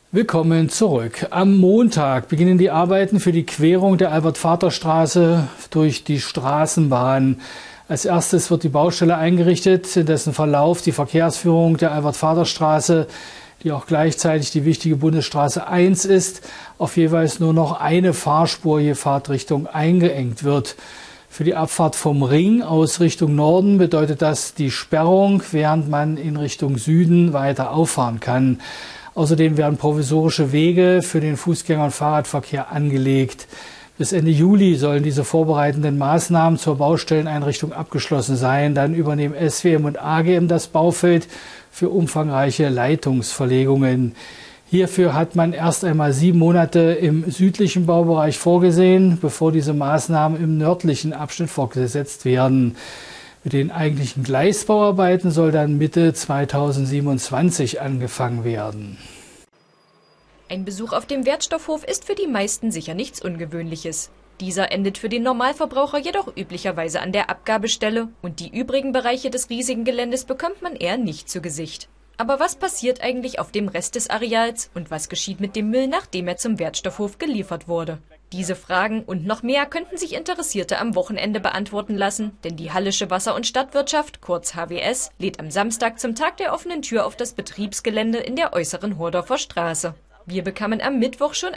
Willkommen zurück. Am Montag beginnen die Arbeiten für die Querung der Albert-Vater-Straße durch die Straßenbahn. Als erstes wird die Baustelle eingerichtet, in dessen Verlauf die Verkehrsführung der Albert-Vater-Straße, die auch gleichzeitig die wichtige Bundesstraße 1 ist, auf jeweils nur noch eine Fahrspur je Fahrtrichtung eingeengt wird. Für die Abfahrt vom Ring aus Richtung Norden bedeutet das die Sperrung, während man in Richtung Süden weiter auffahren kann. Außerdem werden provisorische Wege für den Fußgänger- und Fahrradverkehr angelegt. Bis Ende Juli sollen diese vorbereitenden Maßnahmen zur Baustelleneinrichtung abgeschlossen sein. Dann übernehmen SWM und AGM das Baufeld für umfangreiche Leitungsverlegungen. Hierfür hat man erst einmal 7 Monate im südlichen Baubereich vorgesehen, bevor diese Maßnahmen im nördlichen Abschnitt fortgesetzt werden. Mit den eigentlichen Gleisbauarbeiten soll dann Mitte 2027 angefangen werden. Ein Besuch auf dem Wertstoffhof ist für die meisten sicher nichts Ungewöhnliches. Dieser endet für den Normalverbraucher jedoch üblicherweise an der Abgabestelle und die übrigen Bereiche des riesigen Geländes bekommt man eher nicht zu Gesicht. Aber was passiert eigentlich auf dem Rest des Areals und was geschieht mit dem Müll, nachdem er zum Wertstoffhof geliefert wurde? Diese Fragen und noch mehr könnten sich Interessierte am Wochenende beantworten lassen, denn die Hallische Wasser- und Stadtwirtschaft, kurz HWS, lädt am Samstag zum Tag der offenen Tür auf das Betriebsgelände in der äußeren Hordorfer Straße. Wir bekamen am Mittwoch schon